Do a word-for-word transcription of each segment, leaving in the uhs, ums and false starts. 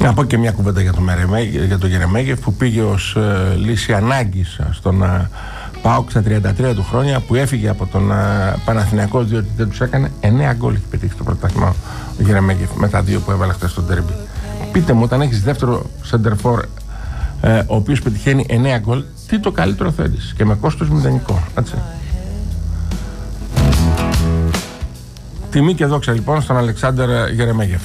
Να πω και μια κουβέντα για τον για το Γερεμέγεφ, που πήγε ως ε, λύση ανάγκης στον ε, ΠΑΟΚ στα τριάντα τρία του χρόνια, που έφυγε από τον ε, Παναθηναϊκό διότι δεν τους έκανε. εννέα γκολ έχει πετύχει στο πρωτάθλημα ο Γερεμέγεφ με τα δύο που έβαλε χθες στο ντέρμπι. Πείτε μου, όταν έχεις δεύτερο σεντερφόρ ε, ο οποίος πετυχαίνει εννέα γκολ, τι το καλύτερο θέλεις, και με κόστος μηδενικό, έτσι. Τιμή και δόξα λοιπόν στον Αλεξάνδερ Γερεμέγεφ.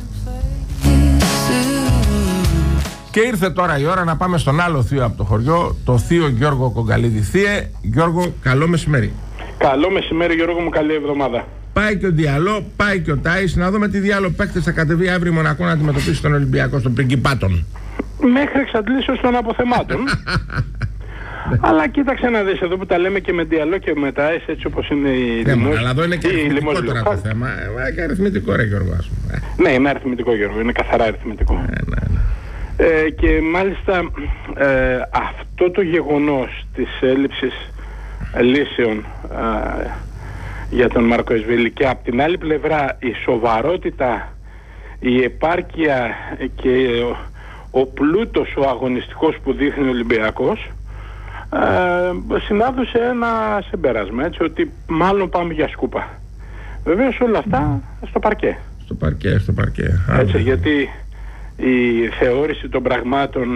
Και ήρθε τώρα η ώρα να πάμε στον άλλο θείο από το χωριό, το θείο Γιώργο Κογκαλίδη. Θείο Γιώργο, καλό μεσημέρι. Καλό μεσημέρι Γιώργο μου, καλή εβδομάδα. Πάει και ο Διαλό, πάει και ο Τάις. Να δούμε τι Διαλό παίκτες θα κατεβεί αύριο Μονακό να αντιμετωπίσει τον Ολυμπιακό στον Πριγκιπάτων. Μέχρι εξαντλήσεως των αποθεμάτων. Αλλά κοίταξε να δεις, εδώ που τα λέμε και με Διαλό και με Τάις, έτσι όπως είναι η δημόσια. Αλλά εδώ είναι και αριθμητικό τώρα το θέμα. Ε, και αριθμητικό ρε Γιώργο, ας πούμε. Ναι, είναι αριθμητικό Γιώργο, είναι καθαρά αριθμητικό. Ε, ναι, ναι. Ε, και μάλιστα ε, αυτό το γεγονός της έλλειψης λύσεων ε, για τον Μάρκο Εσβίλη, και από την άλλη πλευρά η σοβαρότητα, η επάρκεια και ο, ο πλούτος ο αγωνιστικός που δείχνει ο Ολυμπιακός, ε, συνάδουσε ένα συμπέρασμα, έτσι, ότι μάλλον πάμε για σκούπα. Βεβαίως όλα αυτά στο παρκέ. Στο παρκέ, στο παρκέ. Έτσι, γιατί η θεώρηση των πραγμάτων,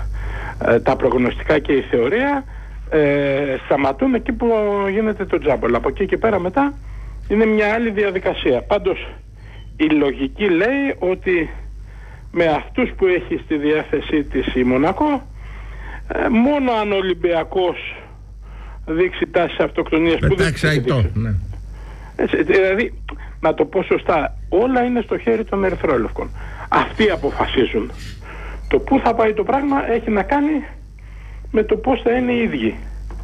ε, τα προγνωστικά και η θεωρία ε, σταματούν εκεί που γίνεται το τζάμπολ. Από εκεί και πέρα μετά είναι μια άλλη διαδικασία. Πάντως η λογική λέει ότι με αυτούς που έχει στη διάθεσή της η Μονακό, ε, μόνο αν ο Ολυμπιακός δείξει τάσεις αυτοκτονίας που δεν δείξει, ναι. Έτσι, δηλαδή, να το πω σωστά, όλα είναι στο χέρι των ερυθρόλευκων. Αυτοί αποφασίζουν. Το πού θα πάει το πράγμα έχει να κάνει με το πώς θα είναι οι ίδιοι.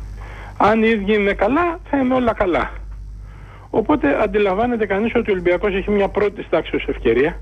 Αν οι ίδιοι είναι καλά, θα είναι όλα καλά. Οπότε αντιλαμβάνεται κανείς ότι ο Ολυμπιακός έχει μια πρώτη τάξης ευκαιρία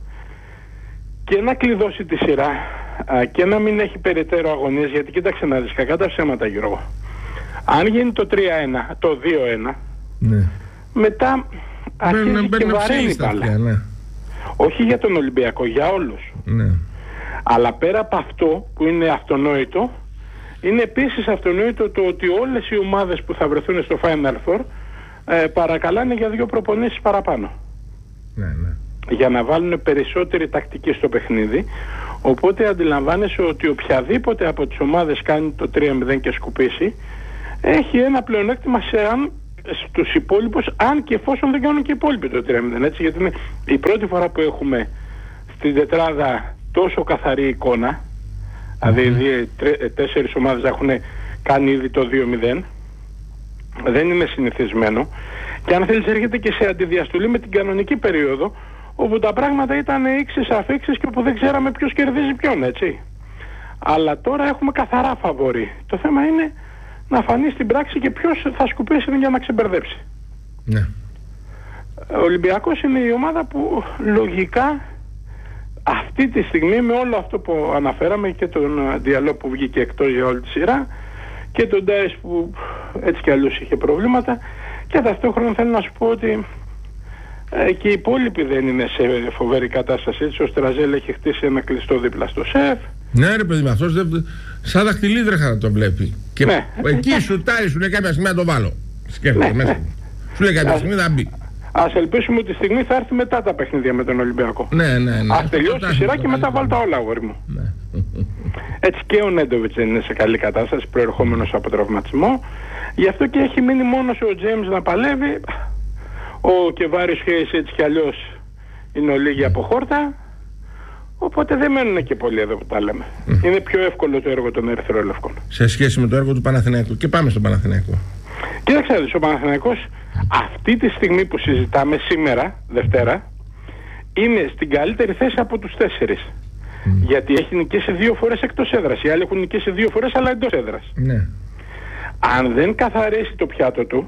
και να κλειδώσει τη σειρά α, και να μην έχει περαιτέρω αγωνίες, γιατί κοίταξε να δεις, κακά τα ψέματα Γιώργο. Αν γίνει το τρία ένα, το δύο ένα, ναι, μετά αρχίζει και βαραίνει πάλι. Ναι. Όχι για τον Ολυμπιακό, για όλους. Ναι. Αλλά πέρα από αυτό που είναι αυτονόητο, είναι επίσης αυτονόητο το ότι όλες οι ομάδες που θα βρεθούν στο Final Four ε, παρακαλάνε για δύο προπονήσεις παραπάνω. Ναι, ναι. Για να βάλουν περισσότερη τακτική στο παιχνίδι. Οπότε αντιλαμβάνεσαι ότι οποιαδήποτε από τις ομάδες κάνει το τρία μηδέν και σκουπίσει, έχει ένα πλεονέκτημα σε αν στους υπόλοιπους, αν και εφόσον δεν κάνουν και οι υπόλοιποι το τρία μηδέν, έτσι, γιατί είναι η πρώτη φορά που έχουμε στην τετράδα τόσο καθαρή εικόνα, mm-hmm. δηλαδή τέσσερις ομάδες έχουν κάνει ήδη το δύο μηδέν, δεν είναι συνηθισμένο, και αν θέλεις έρχεται και σε αντιδιαστολή με την κανονική περίοδο, όπου τα πράγματα ήταν ήξεις αφήξεις και όπου δεν ξέραμε ποιος κερδίζει ποιον, έτσι. Αλλά τώρα έχουμε καθαρά φαβορί. Το θέμα είναι να φανεί στην πράξη και ποιος θα σκουπίσει για να ξεμπερδέψει. Ναι. Ο Ολυμπιακός είναι η ομάδα που λογικά αυτή τη στιγμή, με όλο αυτό που αναφέραμε, και τον Διαλό που βγήκε εκτός για όλη τη σειρά και τον Ντάις που έτσι κι αλλιώς είχε προβλήματα, και ταυτόχρονα θέλω να σου πω ότι ε, και οι υπόλοιποι δεν είναι σε φοβερή κατάσταση. Έτσι, ο Στραζέλ έχει χτίσει ένα κλειστό δίπλα στο σεφ. Ναι ρε παιδί μου, αυτός δεν... σαν δαχτυλίδρεχα να το βλέπει. Και ναι, εκεί ε, σου τάρει, σου λέει κάποια στιγμή να το βάλω. Σκέφτομαι, ναι, μέσα. Ναι. Σου λέει κάποια στιγμή να μπει. Ας ελπίσουμε ότι τη στιγμή θα έρθει μετά τα παιχνίδια με τον Ολυμπιακό. Ναι, ναι, ναι. Ας τελειώσει τη σειρά και μετά βάλει τα όλα, αγόρι μου. Ναι. Έτσι, και ο Νέντοβιτς δεν είναι σε καλή κατάσταση, προερχόμενος από τραυματισμό. Γι' αυτό και έχει μείνει μόνος ο Τζέιμς να παλεύει. Ο Κεβάρης Χέις έτσι κι αλλιώς είναι ο λίγοι από χόρτα. Οπότε δεν μένουν και πολλοί εδώ που τα λέμε. Mm. Είναι πιο εύκολο το έργο των ερυθρόλευκων. Σε σχέση με το έργο του Παναθηναϊκού. Και πάμε στον Παναθηναϊκό. Κοίταξε, ο Παναθηναϊκός αυτή τη στιγμή που συζητάμε σήμερα, Δευτέρα, είναι στην καλύτερη θέση από τους τέσσερις. Mm. Γιατί έχει νικήσει δύο φορές εκτός έδρας. Οι άλλοι έχουν νικήσει δύο φορές αλλά εντός έδρας. Ναι. Αν δεν καθαρίσει το πιάτο του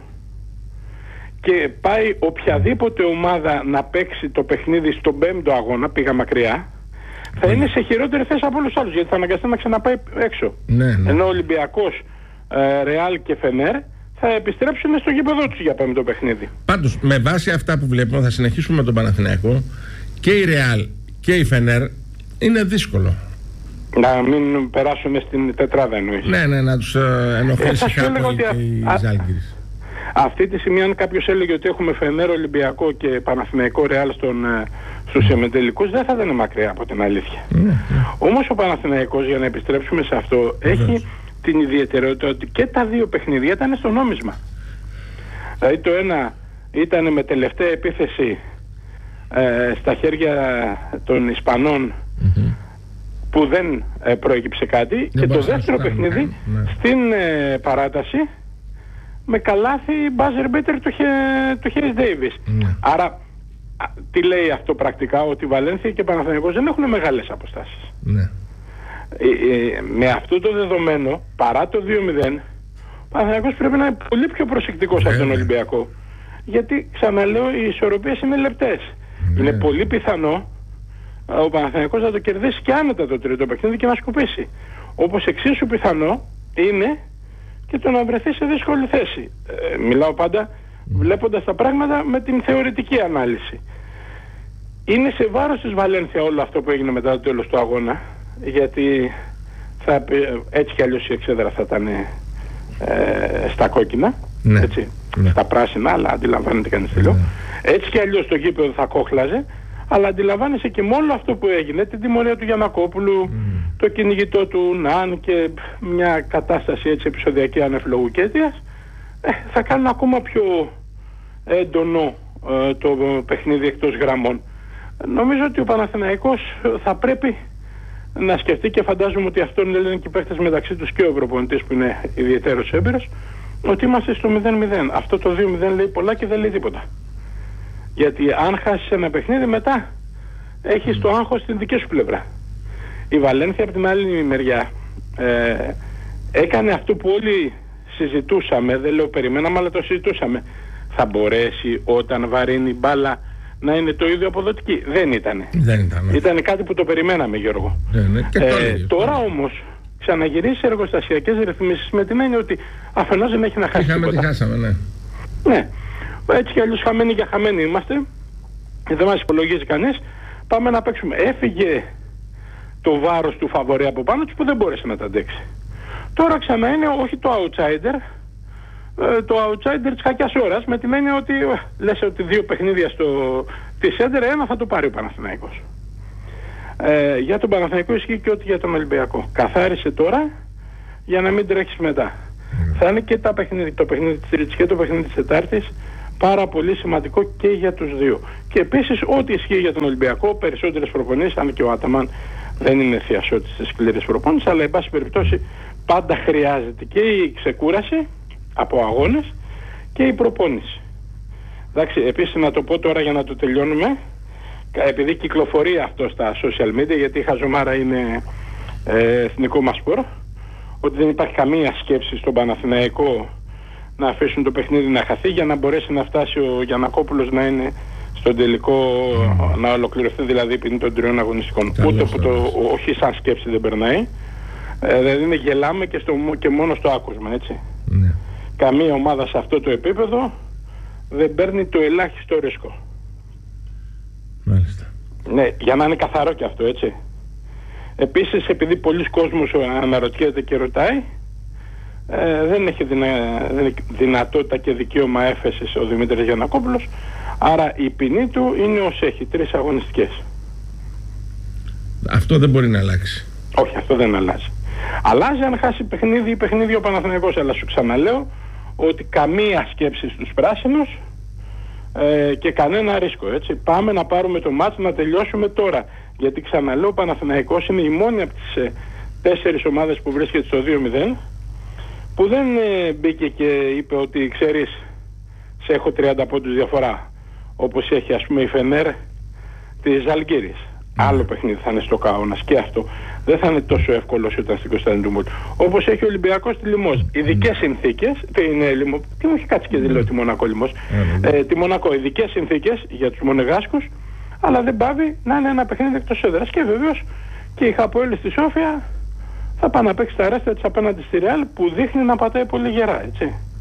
και πάει οποιαδήποτε ομάδα να παίξει το παιχνίδι στον πέμπτο αγώνα, πήγα μακριά, θα είναι σε χειρότερη θέση από όλους τους άλλους, γιατί θα αναγκαστεί να ξαναπάει έξω. Ναι, ναι. Ενώ ο Ολυμπιακός, ε, Ρεάλ και Φενέρ θα επιστρέψουν στο γήπεδο τους για πέμπτο παιχνίδι. Πάντως, με βάση αυτά που βλέπουμε, θα συνεχίσουμε με τον Παναθηναϊκό, και η Ρεάλ και η Φενέρ Είναι δύσκολο. Να μην περάσουμε στην τετράδα εννοείς. Ναι, ναι, να τους ε, ενοχλήσει ε, χάπολη και η Ζάλγκιρις. Αυτή τη στιγμή αν κάποιος έλεγε ότι έχουμε Φενέρ, Ολυμπιακό και Παναθηναϊκό Ρεάλ στον, στους εμετελικούς, δεν θα ήταν μακριά από την αλήθεια. Mm, mm. Όμως ο Παναθηναϊκός, για να επιστρέψουμε σε αυτό, mm. έχει την ιδιαιτερότητα ότι και τα δύο παιχνίδια ήταν στο νόμισμα. Δηλαδή το ένα ήταν με τελευταία επίθεση ε, στα χέρια των Ισπανών mm-hmm. που δεν ε, προέκυψε κάτι, δεν και το δεύτερο παιχνίδι ναι. στην ε, παράταση με καλάθι buzzer beater του, του Harris Davis. Ναι. Άρα τι λέει αυτό πρακτικά? Ότι η Βαλένθια και ο Παναθηναϊκός δεν έχουν μεγάλες αποστάσεις. Ναι. Ε, ε, με αυτό το δεδομένο, παρά το δύο μηδέν, ο Παναθηναϊκός πρέπει να είναι πολύ πιο προσεκτικός ναι, από τον Ολυμπιακό. Γιατί ξαναλέω, οι ισορροπίες είναι λεπτές. Ναι. Είναι πολύ πιθανό ο Παναθηναϊκός να το κερδίσει και άνετα το τρίτο παιχνίδι και να σκουπίσει. Όπως εξίσου πιθανό είναι και το να βρεθεί σε δύσκολη θέση. Ε, μιλάω πάντα βλέποντας τα πράγματα με την θεωρητική ανάλυση. Είναι σε βάρος της Βαλένθια όλο αυτό που έγινε μετά το τέλος του αγώνα, γιατί θα, έτσι κι αλλιώς η εξέδρα θα ήταν ε, στα κόκκινα, ναι. έτσι, ναι. στα πράσινα, αλλά αντιλαμβάνεται κανείς τελειώ. Ναι. Έτσι κι αλλιώς το γήπεδο θα κόχλαζε, αλλά αντιλαμβάνεσαι και με όλο αυτό που έγινε, την τιμωρία του Γιαννακόπουλου, mm. το κυνηγητό του Ναν και μια κατάσταση έτσι επεισοδιακή ανεφλογού και αιτίας, ε, θα κάνουν ακόμα πιο έντονο ε, το παιχνίδι εκτός γραμμών. Νομίζω ότι ο Παναθηναϊκός θα πρέπει να σκεφτεί, και φαντάζομαι ότι αυτό λένε και οι παίχτες μεταξύ τους και ο προπονητής που είναι ιδιαίτερος έμπειρος, ότι είμαστε στο μηδέν μηδέν. Αυτό το δύο μηδέν λέει πολλά και δεν λέει τίποτα. Γιατί αν χάσεις ένα παιχνίδι μετά έχεις το άγχος στην δική σου πλευρά. Η Βαλένθια από την άλλη μεριά ε, έκανε αυτό που όλοι συζητούσαμε, δεν λέω περιμέναμε αλλά το συζητούσαμε. Θα μπορέσει όταν βαρύνει μπάλα να είναι το ίδιο αποδοτική? Δεν ήτανε. Δεν ήταν. Ήτανε κάτι που το περιμέναμε, Γιώργο. Ναι, και ε, τώρα όμως ξαναγυρίσει σε εργοστασιακές ρυθμίσεις με την έννοια ότι αφενός δεν έχει να χάσει τίποτα. Είχαμε, χάσαμε, ναι. Ναι. Έτσι κι αλλιώς χαμένοι για χαμένοι είμαστε. Δεν μας υπολογίζει κανείς. Πάμε να παίξουμε. Έφυγε το βάρος του φαβορί από πάνω τους που δεν μπόρεσε να τα αντέξει. Τώρα ξανά είναι όχι το outsider, το outsider της κακιάς ώρας, με την έννοια ότι λες ότι δύο παιχνίδια στο τη Σέντερ, ένα θα το πάρει ο Παναθηναϊκός. Ε, για τον Παναθηναϊκό ισχύει και ότι για τον Ολυμπιακό. Καθάρισε τώρα για να μην τρέχεις μετά. Mm. Θα είναι και τα παιχνίδι, το παιχνίδι της Τρίτης και το παιχνίδι της Τετάρτης πάρα πολύ σημαντικό και για τους δύο. Και επίσης ό,τι ισχύει για τον Ολυμπιακό, περισσότερες προπονήσεις, αν και ο Άταμαν δεν είναι θειασότης της σκληρής προπόνησης, αλλά εν πάση περιπτώσει πάντα χρειάζεται και η ξεκούραση από αγώνες και η προπόνηση. Εντάξει, επίσης να το πω τώρα για να το τελειώνουμε, επειδή κυκλοφορεί αυτό στα social media, γιατί η χαζομάρα είναι ε, εθνικό μας σπορ, ότι δεν υπάρχει καμία σκέψη στον Παναθηναϊκό να αφήσουν το παιχνίδι να χαθεί για να μπορέσει να φτάσει ο Γιαννακόπουλος να είναι στον τελικό, mm. να ολοκληρωθεί δηλαδή πριν των τριών αγωνιστικών. Ούτε που το όχι σαν σκέψη δεν περνάει. Ε, δηλαδή είναι γελάμε και, στο, και μόνο στο άκουσμα, έτσι. Mm. Καμία ομάδα σε αυτό το επίπεδο δεν παίρνει το ελάχιστο ρίσκο. Μάλιστα. Ναι, για να είναι καθαρό και αυτό, έτσι. Επίσης, επειδή πολλοί κόσμος αναρωτιέται και ρωτάει, ε, δεν, έχει δυνα... δεν έχει δυνατότητα και δικαίωμα έφεσης ο Δημήτρης Γιαννακόπουλος, άρα η ποινή του είναι ως έχει, τρεις αγωνιστικές. Αυτό δεν μπορεί να αλλάξει. Όχι, αυτό δεν αλλάζει. Αλλάζει αν χάσει παιχνίδι ή παιχνίδι ο Παναθηναϊκός, αλλά σου ξαναλέω ότι καμία σκέψη στους πράσινους ε, και κανένα ρίσκο, έτσι. Πάμε να πάρουμε το μάτς, να τελειώσουμε τώρα. Γιατί ξαναλέω, ο Παναθηναϊκός είναι η μόνη από τις ε, τέσσερις ομάδες που βρίσκεται στο δύο μηδέν που δεν ε, μπήκε και είπε ότι ξέρεις, σε έχω τριάντα πόντους διαφορά, όπως έχει ας πούμε η Φενέρ της Ζαλγκίρης. Mm. Άλλο παιχνίδι θα είναι στο Κάωνας και αυτό δεν θα είναι τόσο εύκολο όσο ήταν στην Κωνσταντινούπολη. Όπως έχει ο Ολυμπιακός στη Λιμός. Ειδικές συνθήκες, την ε, Λιμό, τι μου έχει κάτσει και δηλώσει τη Μονακό Λιμός, mm. ε, τη Μονακό, ειδικές συνθήκες για τους Μονεγάσκους, αλλά δεν πάβει να είναι ένα παιχνίδι εκτός έδρας. Και βεβαίως και η Χαποέλη στη Σόφια θα πάει να παίξει τα ρέστα της απέναντι στη Ρεάλ που δείχνει να πατάει πολύ γερά, έτσι.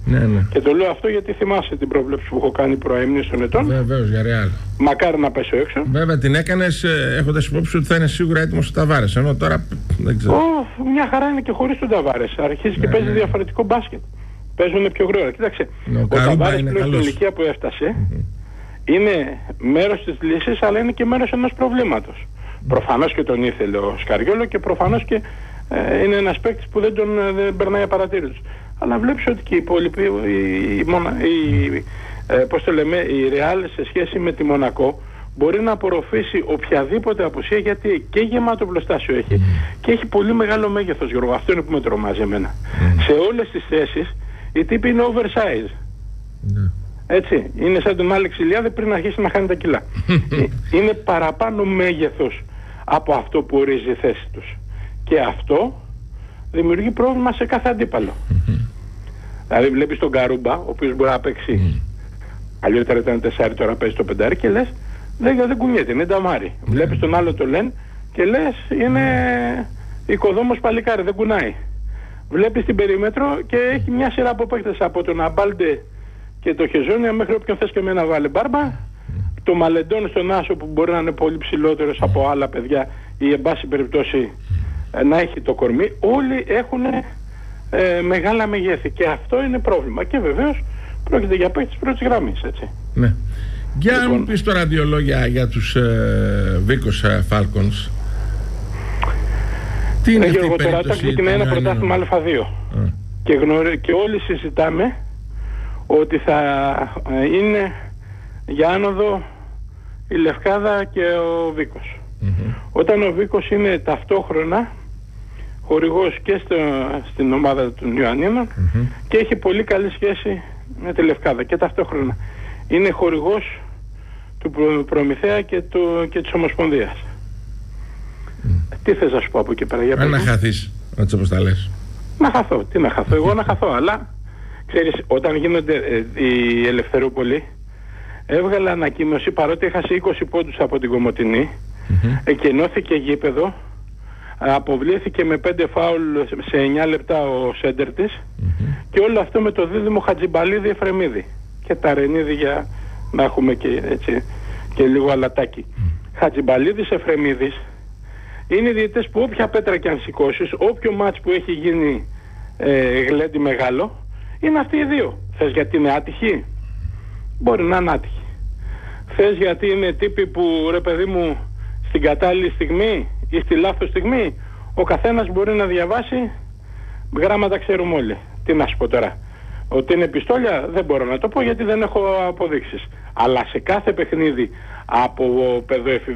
Ναι, ναι. Και το λέω αυτό γιατί θυμάσαι την πρόβλεψη που έχω κάνει προαίμνης των ετών. Βεβαίως, για Ρεάλ. Μακάρι να πέσω έξω. Βέβαια την έκανες ε, έχοντας υπόψη ότι θα είναι σίγουρα έτοιμος ο Ταβάρες. Ενώ τώρα δεν ξέρω. Oh, μια χαρά είναι και χωρίς τον Ταβάρες. Αρχίζει ναι, και παίζει ναι. διαφορετικό μπάσκετ. Παίζουν πιο γρήγορα. Κοίταξε. Ναι, ο Ταβάρες πλέον στην ηλικία που έφτασε mm-hmm. είναι μέρος της λύσης, αλλά είναι και μέρος ενός προβλήματος. Mm-hmm. Προφανώς και τον ήθελε ο Σκαριόλο και προφανώς και ε, είναι ένας παίκτης που δεν τον δεν περνάει απαρατήρητος. Αλλά βλέπεις ότι και οι υπόλοιποι, η, η, η, ε, πώς το λέμε, η Real σε σχέση με τη Μονακό μπορεί να απορροφήσει οποιαδήποτε απουσία, γιατί και γεμάτο πλωστάσιο έχει mm. και έχει πολύ μεγάλο μέγεθος, Γιώργο. Αυτό είναι που με τρομάζει εμένα. Mm. Σε όλες τις θέσεις οι τύποι είναι oversize. Mm. Έτσι, είναι σαν τον Άλεξ Ηλιάδη πριν αρχίσει να χάνει τα κιλά. Είναι παραπάνω μέγεθος από αυτό που ορίζει η θέση τους. Και αυτό δημιουργεί πρόβλημα σε κάθε αντίπαλο. Mm-hmm. Δηλαδή βλέπεις τον Καρούμπα, ο οποίος μπορεί να παίξει mm. αλλιότερα ήταν τεσσάρι, τώρα παίζει το πεντάρι και λες δεν, δεν κουνιέται, είναι νταμάρι. Mm. Βλέπεις τον άλλο το λένε και λες είναι mm. οικοδόμος παλικάρι, δεν κουνάει. Βλέπεις την περίμετρο και έχει μια σειρά από παίκτες από τον Αμπάλντε και το Χεζόνια μέχρι όποιον θες και με ένα βάλε μπάρμπα. Mm. Το Μαλεντόν στον Άσο που μπορεί να είναι πολύ ψηλότερος mm. από άλλα παιδιά ή εν πάση περιπτώσει να έχει το κορμί. Όλοι έχουν ε, μεγάλα μεγέθη και αυτό είναι πρόβλημα και βεβαίως πρόκειται για παίκτες πρώτης γραμμής, έτσι. Ναι. Για να λοιπόν, μου πεις τώρα δύο λόγια για τους ε, Βίκος ε, Falcons. Τι είναι αυτή η περίπτωση? Τώρα ξεκινάει ένα πρωτάθλημα Α2 και, γνωρί, και όλοι συζητάμε ότι θα ε, είναι για άνοδο η Λευκάδα και ο Βίκος. Mm-hmm. Όταν ο Βίκος είναι ταυτόχρονα χορηγός και στο, στην ομάδα των Ιωαννίνων mm-hmm. και έχει πολύ καλή σχέση με τη Λευκάδα και ταυτόχρονα είναι χορηγός του προ, Προμηθέα και, του, και της Ομοσπονδίας. Mm. Τι θες να σου πω από εκεί πέρα? Για να χαθείς, έτσι όπως τα λες. Να χαθώ, τι να χαθώ, εγώ να χαθώ, αλλά ξέρεις, όταν γίνονται ε, οι Ελευθερούπολοι έβγαλε ανακοίνωση, παρότι έχασε είκοσι πόντους από την Κομοτηνή, mm-hmm. εκενώθηκε γήπεδο, αποβλήθηκε με πέντε φάουλ σε εννιά λεπτά ο σέντερ της mm-hmm. και όλο αυτό με το δίδυμο Χατζιμπαλίδη Εφρεμίδη και τα Ρενίδη για να έχουμε και, έτσι, και λίγο αλατάκι. Mm. Χατζιμπαλίδης Εφρεμίδης είναι οι διαιτητές που όποια πέτρα και αν σηκώσεις, όποιο μάτς που έχει γίνει ε, γλέντι μεγάλο, είναι αυτοί οι δύο. Θες γιατί είναι άτυχοι? Μπορεί να είναι άτυχοι. Θες γιατί είναι τύποι που, ρε παιδί μου, στην κατάλληλη στιγμή ή στη λάθος στιγμή ο καθένας μπορεί να διαβάσει γράμματα, ξέρουμε όλοι. Τι να σου πω τώρα? Ότι είναι πιστόλια δεν μπορώ να το πω γιατί δεν έχω αποδείξεις. Αλλά σε κάθε παιχνίδι από παιδοεφηβεία